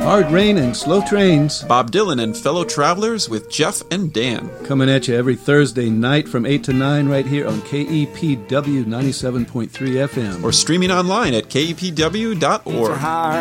Hard Rain and Slow Trains. Bob Dylan and Fellow Travelers with Jeff and Dan. Coming at you every Thursday night from 8 to 9 right here on KEPW 97.3 FM. Or streaming online at kepw.org.